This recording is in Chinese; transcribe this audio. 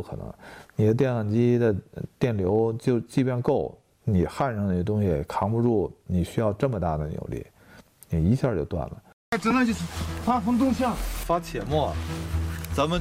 可能。你的电焊机的电流就即便够，你焊上那东西也扛不住，你需要这么大的扭力，你一下就断了。 只能就是发风动向， 发铁末，咱们。